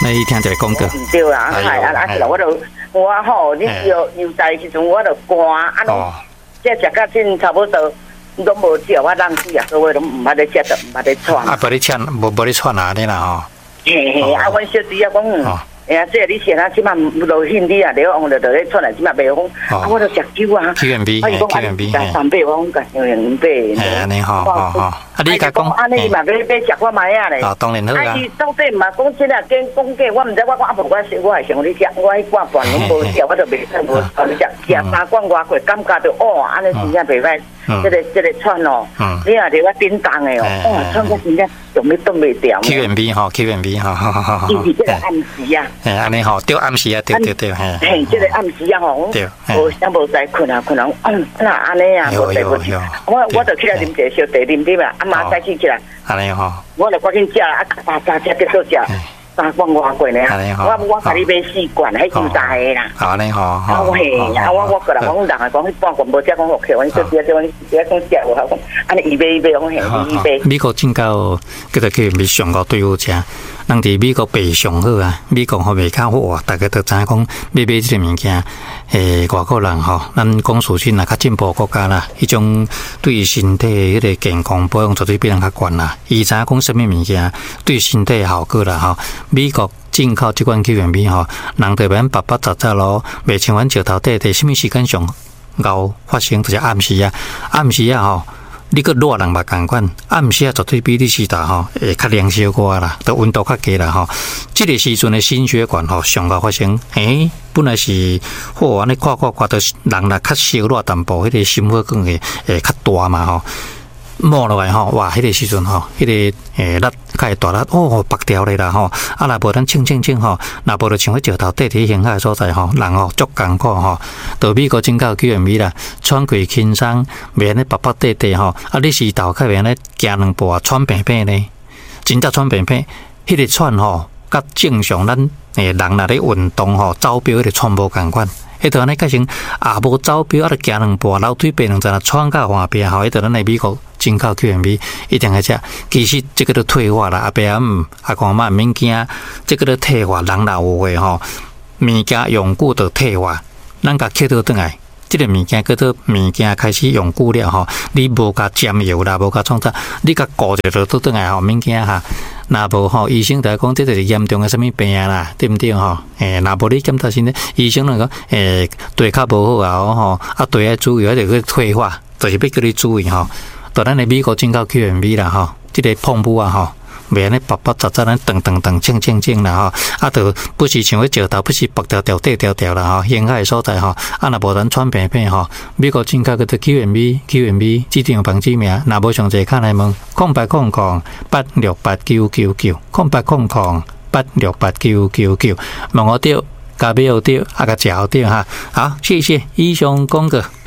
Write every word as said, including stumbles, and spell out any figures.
你听一个广告。 对啦，系啊，啊是啦，我就我吼，你又又在时阵，我就赶啊，拢即食到真差不多，拢无食，我浪费啊，所以拢唔捌咧食，就唔捌咧串。 啊，无咧串，无无咧串啊，你啦吼。 嘿嘿，啊，阮小弟啊讲。哎呀，这你现在起码无兴趣啊，你往就就咧出来，起码袂讲，啊，我都食酒啊。 Q M B， 我讲 Q M B，三百我讲两两百。 哎，安尼好好好。啊，你甲讲， 安尼嘛要要食我买啊咧。 啊，当然好啊。 啊，伊到底嘛讲真啊，跟讲假，我毋知我我啊无我我系想你食，我迄罐罐拢无食，我就袂使无你食食三罐外过，感觉到哦，安尼真正袂歹。这个这个串哦，你啊伫我叮当的哦，哦，串个真正仲要冻袂掉。 Q M B 吼 ，Q M B 吼，好好好好。 就是这个暗时啊。 哎，安尼吼，对暗时啊，对对对，嘿。 嘿，这个暗时啊吼，无啥无使困啊困啊，那安尼啊，无使无使。我我就起来啉一小茶啉啉啊，啊妈再起起来。 安尼吼。 我就赶紧食啊，三三只结束食。三罐外过呢，我我甲你买四罐，迄就大个啦。 好嘞，好好。 啊嘿，啊我我过来讲人啊，讲迄半罐无食，讲 OK， 我说别说，我别讲食有好讲，安尼预备预备，讲嘿预备。 美国进口叫做叫美上高对好食，人伫美国卖上好啊，美国吼卖较好啊，大家都知影讲买买即个物件，诶，外国人吼，咱讲属性啊较进步国家啦，迄种对身体迄个健康保养绝对比咱较悬啦。伊知影讲什么物件对身体好个啦吼。美国进口这款 Q M B 吼，人特别八八杂杂咯，袂像阮石头底底，什么时间上熬发生就是暗时啊，暗时啊吼，你个热人嘛共款，暗时啊绝对比你时头吼会较凉小寡啦，都温度较低啦吼。这个时阵的心血管吼上高发生，诶、欸，本来是好安尼看看看到人啦较小热淡薄，迄、那个心血管会会较大嘛吼。摸落来吼，哇！迄、那个时阵吼，迄、那个诶，力较会大力哦，白掉咧啦吼。啊，若无咱清清清吼，若无就像迄石头底伫沿海所在吼，人吼足艰苦吼。到美国进口 Q M B 啦，喘气轻松，袂安尼白白地地吼。啊，你是头较袂安尼行两步啊，喘平平呢，真正喘平平。迄、那个喘吼，甲正常咱诶人若咧运动吼，走标迄个喘无共款。迄度安尼改成也无走标，啊，着行两步，楼梯爬两层，喘到换边吼。迄度咱来美国进口 Q M B 一定会食。其实这个都退化啦，阿伯啊唔阿公妈唔免惊，这个都退化，人老有诶吼，物件用久就退化，咱甲吸倒转来。这个物件叫做物件开始用久了吼，你无甲沾油啦，无甲创造，你甲固着就倒转来吼，免惊哈。若无吼，医生就讲这就是严重的什么病啦，对不对吼？诶，若无你检查身体，医生就讲诶，对较无好啊吼，啊对要注意，啊就去退化，就是要叫你注意吼。到咱的美国进口 Q M B 啦吼，这个碰布啊吼。袂安尼白白杂杂，咱长长长、正正正啦吼，啊，就不是像迄石头，不是白条条、短条条啦吼，沿海所在吼，啊，若无咱喘平平吼，美国进口个做 Q M B Q M B 指定房子名，若无详细看来问，空八空空八六八九九九，空八空空八六八九九九，问我对，甲买好对，啊，甲食好对哈，好，谢谢以上讲过。